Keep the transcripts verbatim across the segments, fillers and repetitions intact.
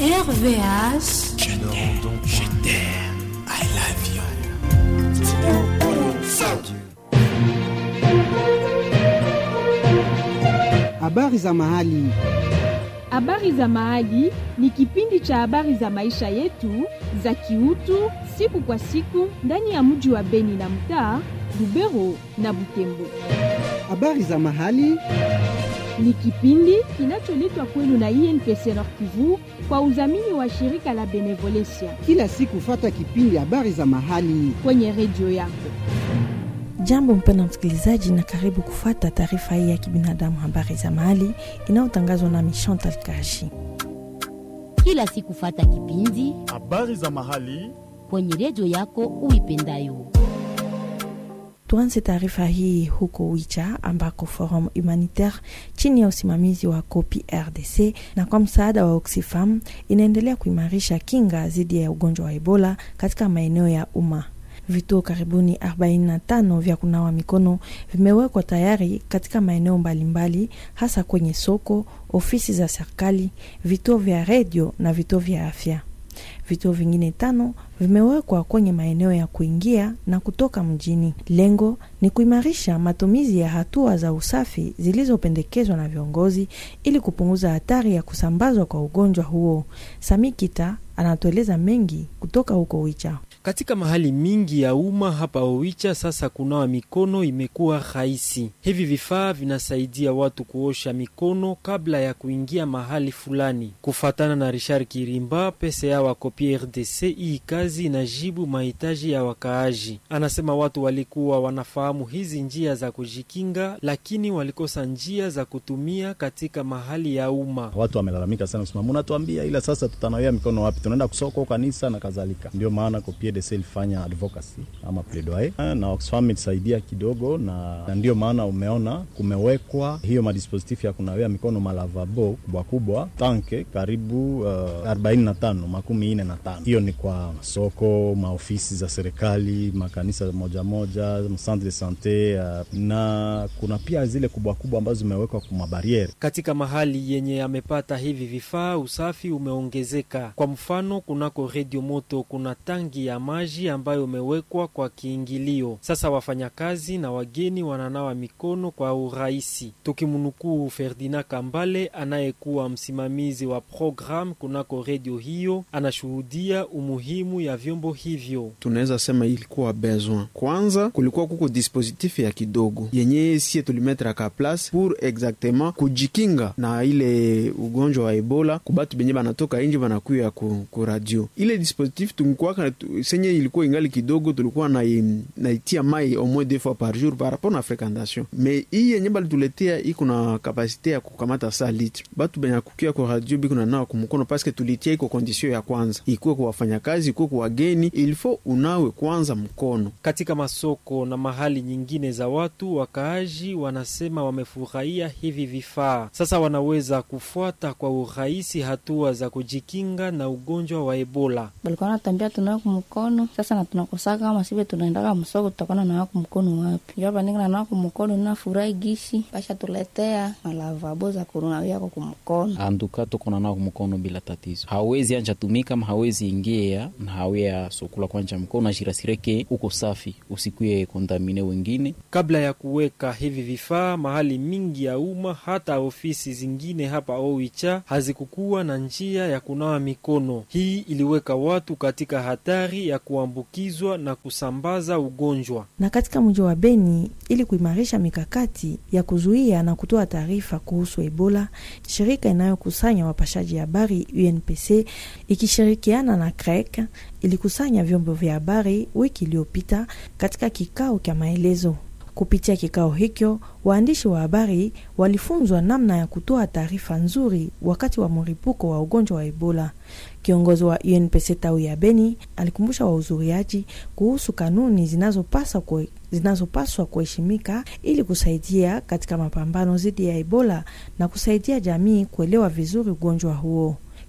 R V H. Je t'aime, je t'aime, I love you. Habari za mahali. Habari za mahali ni kipindi cha habari za maisha yetu za kiutu siku kwa siku ndani ya mji wa Beni na mtaa Lubero na Butembo. Habari za mahali ni kipindi kinacholetwa kwenu na I N P C Nord Kivu kwa udhamini wa shirika la Benevolencia. Kila siku fata kipindi habari za mahali kwenye redio yako. Jambo mpenda msikilizaji, na karibu kufuata taarifa hii ya kibinadamu habari za mahali inayotangazwa na Chantal Kashi. Kila siku fata kipindi habari za mahali kwenye redio yako uipendayo. Tuanze taarifa hii huko Wicha ambako Forum Humanitaire chini ya usimamizi wa Kopi R D C na kwa msaada wa Oxfam inaendelea kuimarisha kinga dhidi ya ugonjwa wa Ebola katika maeneo ya umma. Vituo karibuni arobaini na tano vya kunawa mikono vimewekwa tayari katika maeneo mbalimbali, hasa kwenye soko, ofisi za serikali, vituo vya redio na vituo vya afya. Vituo vingine tano vimewekwa kwenye maeneo ya kuingia na kutoka mjini. Lengo ni kuimarisha matumizi ya hatua za usafi zilizopendekezwa na viongozi ili kupunguza hatari ya kusambazwa kwa ugonjwa huo. Samikita anatueleza mengi kutoka huko Wicha. Katika mahali mingi ya umma hapa Owicha sasa kunawa mikono imekuwa rahisi. Hivi vifaa vinasaidia watu kuosha mikono kabla ya kuingia mahali fulani. Kufatana na Richard Kirimba, P C A wa Kopi R D C, hii kazi inajibu mahitaji ya wakaaji. Anasema watu walikuwa wanafahamu hizi njia za kujikinga, lakini walikosa njia za kutumia katika mahali ya umma. Watu wamelalamika sana kusema mnatuambia ila sasa tutanawia mikono wapi? Tunaenda kusoko, kanisa na kadhalika. Ndio maana Kopi R D C ilifanya advocacy ama plaidoyer na Oxfam ilisaidia kidogo, na, na ndio maana umeona kumewekwa hiyo madispositif ya kunawia mikono malavabo kubwa kubwa tanke karibu uh, arobaini na tano makumi nne na tano. Hiyo ni kwa soko, maofisi za serikali, makanisa moja moja, centre de sante uh, na kuna pia zile kubwa kubwa ambazo zimewekwa kwa mabariere. Katika mahali yenye amepata hivi vifaa, usafi umeongezeka. Kwa mfano kunako Radio Moto kuna tangi ya maji ambayo umewekwa kwa kiingilio. Sasa wafanyakazi na wageni wananawa mikono kwa urahisi. Tukimnukuu Ferdinand Kambale anayekuwa msimamizi wa program kunako radio hiyo, anashuhudia umuhimu ya vyombo hivyo. Tunaweza sema ilikuwa besoin. Kwanza kulikuwa kuko dispositif ya kidogo yenye sie tulimetra ka place pour exactement kujikinga na ile ugonjwa wa Ebola kubatu benye banatoka nje banakuya ku, ku radio. Ile dispositif tungekuwa senye ilikuwa ingali kidogo, tulikuwa na na itia mai au moins deux fois par jour par rapport na fréquentation. Mais hii yenye bali tuletea iko na capacité ya kukamata cent litres. Batu benya kukia kwa radio biko na nao kumkono parce que tulitia iko condition ya kwanza. Ikuwe kwa wafanyakazi, ikuwe kwa wageni, il faut unawe kwanza mkono. Katika masoko na mahali nyingine za watu, wakaaji wanasema wamefurahia hivi vifaa. Sasa wanaweza kufuata kwa urahisi hatua za kujikinga na ugonjwa wa Ebola. Balikuwa natambia tunawe kumkono, sasa na tunakosaka kama sibe tunaendaka msoko tutakona na wako mkono wapi. Jaba ninga na wako mkono na furahi gishi, basha tuletea malavabo za kunawia kwa kumkono. Anduka tukona na kumkono bila tatizo. Hawezi anja tumika kama hawezi ingia na hawea sokula kwanja mkono na jirasireke uko safi, usikuye kontamine wengine. Kabla ya kuweka hivi vifaa, mahali mingi ya umma hata ofisi zingine hapa Owicha hazikukuwa na njia ya kunawa mikono. Hii iliweka watu katika hatari ya kuambukizwa na kusambaza ugonjwa. Na katika mji wa Beni, ili kuimarisha mikakati ya kuzuia na kutoa taarifa kuhusu Ebola, shirika inayokusanya wapashaji habari U N P C ikishirikiana na C R E C ilikusanya vyombo vya habari wiki iliyopita katika kikao cha maelezo. Kupitia kikao hicho, waandishi wa habari walifunzwa namna ya kutoa taarifa nzuri wakati wa mlipuko wa ugonjwa wa Ebola. Kiongozi wa U N P C tawi ya Beni alikumbusha wahudhuriaji kuhusu kanuni zinazopaswa kwe, zinazopaswa kuheshimika ili kusaidia katika mapambano dhidi ya Ebola na kusaidia jamii kuelewa vizuri ugonjwa huo.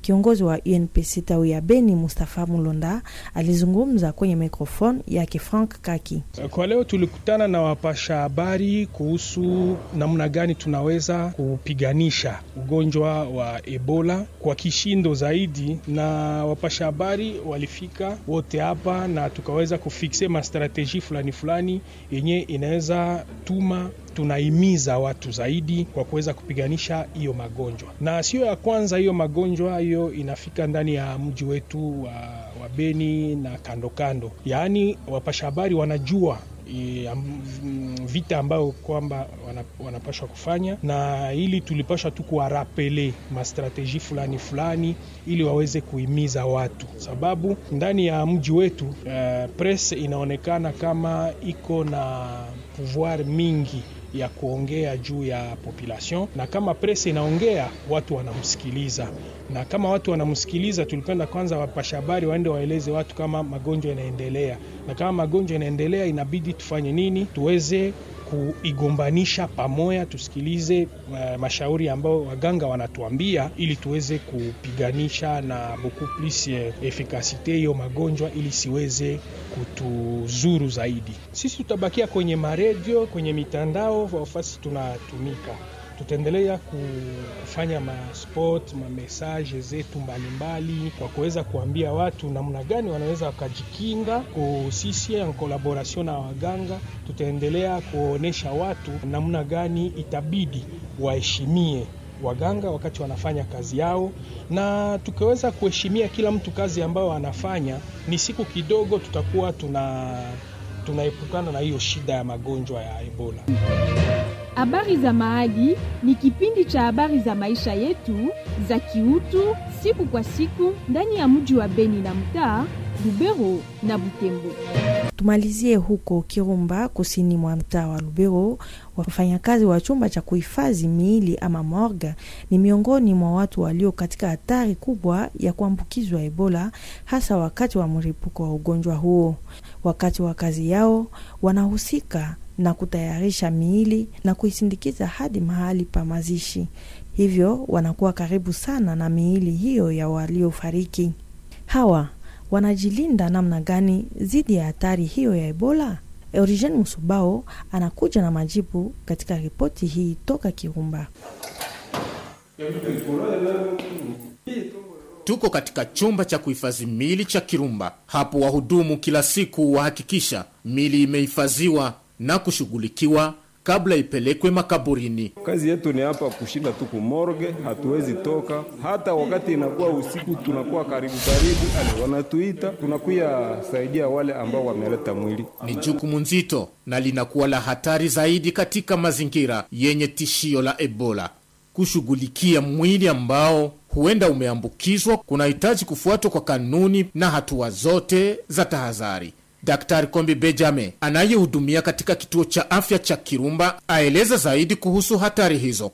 Kiongozi wa U N P C tawi ya Beni Mustafa Mulonda alizungumza kwenye mikrofoni yake Frank Kaki. Kwa leo tulikutana na wapasha habari kuhusu namna gani tunaweza kupiganisha ugonjwa wa Ebola kwa kishindo zaidi, na wapasha habari walifika wote hapa na tukaweza kufikse ma strategy fulani fulani yenye inaweza tuma tunaimiza watu zaidi kwa kuweza kupiganisha hiyo magonjwa. Na sio ya kwanza hiyo magonjwa hiyo inafika ndani ya mji wetu wa, wa Beni na kando kando. Yaani wapasha habari wanajua I, um, vita ambayo kwamba wanapashwa kufanya, na ili tulipashwa tu kuwarapele ma strategy fulani fulani ili waweze kuimiza watu, sababu ndani ya mji wetu uh, press inaonekana kama iko na pouvoir mingi ya kuongea juu ya population, na kama press inaongea watu wanamsikiliza, na kama watu wanamsikiliza tulipenda kwanza wapasha habari waende waeleze watu kama magonjwa yanaendelea, na kama magonjwa yanaendelea inabidi tufanye nini, tuweze kuigombanisha pamoja, tusikilize uh, mashauri ambao waganga wanatuambia ili tuweze kupiganisha na beaucoup plus efficacité hiyo magonjwa ili siweze kutuzuru zaidi. Sisi tutabakia kwenye maredio, kwenye mitandao wafasi tunatumika. Tutaendelea kufanya ma spot, ma message zetu mbalimbali kwa kuweza kuambia watu namna gani wanaweza wakajikinga. Kwa sisi en collaboration na waganga tutaendelea kuonesha watu namna gani itabidi waheshimie waganga wakati wanafanya kazi yao, na tukaweza kuheshimia kila mtu kazi ambayo anafanya, ni siku kidogo tutakuwa tuna tunaepukana na hiyo shida ya magonjwa ya Ebola. Habari za Mahali ni kipindi cha habari za maisha yetu za kiutu siku kwa siku ndani ya mji wa Beni na mtaa Lubero na Butembo. Tumalizie huko Kirumba, kusini mwa mtaa wa Lubero. Wafanyakazi wa chumba cha kuhifadhi miili ama morgue ni miongoni mwa watu walio katika hatari kubwa ya kuambukizwa Ebola, hasa wakati wa mlipuko wa ugonjwa huo. Wakati wa kazi yao wanahusika na kutayarisha miili na kuisindikiza hadi mahali pa mazishi. Hivyo wanakuwa karibu sana na miili hiyo ya waliofariki. Hawa wanajilinda namna gani dhidi ya hatari hiyo ya Ebola? Eugene Musubao anakuja na majibu katika ripoti hii toka Kirumba. Tuko katika chumba cha kuhifadhi miili cha Kirumba. Hapo wahudumu kila siku wahakikisha miili imehifadhiwa na kushughulikiwa kabla ipelekwe makaburini. Kazi yetu ni hapa kushinda tu kumorge, hatuwezi toka. Hata wakati inakuwa usiku tunakuwa karibu karibu, ale wanatuita, tunakuya saidia wale ambao wameleta mwili. Ni jukumu nzito na linakuwa la hatari zaidi katika mazingira yenye tishio la Ebola. Kushughulikia mwili ambao huenda umeambukizwa kunahitaji kufuatwa kwa kanuni na hatua zote za tahadhari. Daktari Kombi Benjamin anayehudumia katika kituo cha afya cha Kirumba aeleza zaidi kuhusu hatari hizo.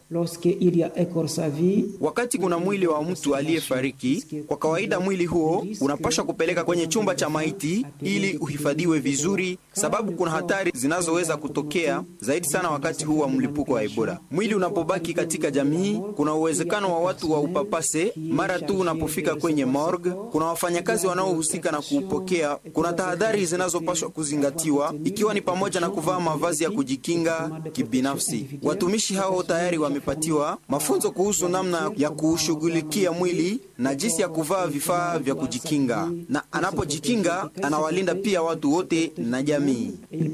Wakati kuna mwili wa mtu aliyefariki, kwa kawaida mwili huo unapaswa kupeleka kwenye chumba cha maiti ili uhifadhiwe vizuri, sababu kuna hatari zinazoweza kutokea zaidi sana wakati huu wa mlipuko wa Ebola. Mwili unapobaki katika jamii, kuna uwezekano wa watu wa upapase. Mara tu unapofika kwenye morgue, kuna wafanyakazi wanaohusika na kuupokea. Kuna tahadhari zinazopaswa kuzingatiwa, ikiwa ni pamoja na kuvaa mavazi ya kujikinga kibinafsi. Watumishi hao tayari wamepatiwa mafunzo kuhusu namna ya kushughulikia mwili na jinsi ya kuvaa vifaa vya kujikinga, na anapojikinga anawalinda pia watu wote na jamii.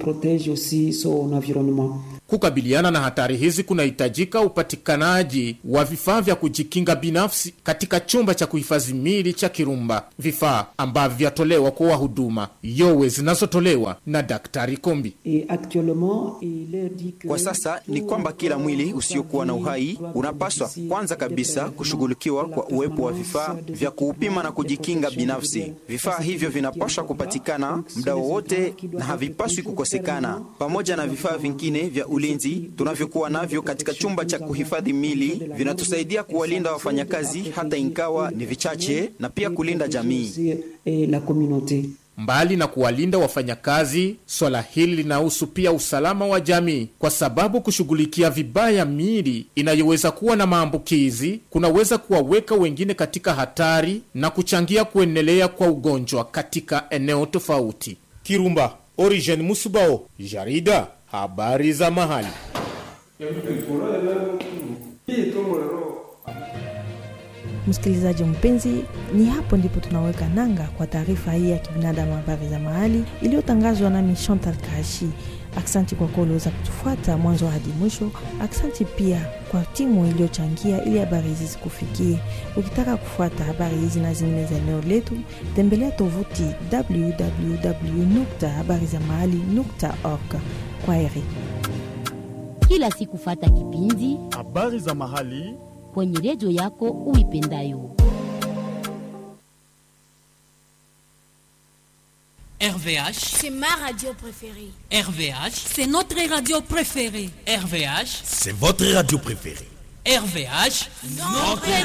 Kukabiliana na hatari hizi kunahitajika upatikanaji wa vifaa vya kujikinga binafsi katika chumba cha kuhifadhi miili cha Kirumba, vifaa ambavyo vyatolewa kwa wahuduma yowe zinazotolewa na Daktari Kombi. Kwa sasa ni kwamba kila mwili usiokuwa na uhai unapaswa kwanza kabisa kushughulikiwa kwa uwepo wa vifaa vya kuupima na kujikinga binafsi. Vifaa hivyo vinapaswa kupatikana muda wowote na havipaswi kukosekana, pamoja na vifaa vingine vya ulinzi tunavyokuwa navyo katika chumba cha kuhifadhi mili. Vinatusaidia kuwalinda wafanyakazi hata ingawa ni vichache, na pia kulinda jamii. Mbali na kuwalinda wafanyakazi, swala hili linahusu pia usalama wa jamii, kwa sababu kushughulikia vibaya miili inayoweza kuwa na maambukizi kunaweza kuwaweka wengine katika hatari na kuchangia kuendelea kwa ugonjwa katika eneo tofauti. Kirumba, Origen Musubao, Jarida, habari za mahali. Msikilizaji mpenzi, ni hapo ndipo tunaweka nanga kwa taarifa hii ya kibinadamu habari za mahali iliyotangazwa na Chantal Kashi. Aksanti kwa kuweza kutufuata mwanzo hadi mwisho. Aksanti pia kwa timu iliyochangia ili habari hizi zikufikie. Ukitaka kufuata habari hizi na zingine za eneo letu, tembelea tovuti w w w nukta habari za mahali nukta org. Kwaheri. Kila siku fata kipindi habari za mahali kwenye redio yako uipendayo. R V H, c'est ma radio préférée. R V H, c'est notre radio préférée. R V H, c'est votre radio préférée. R V H, notre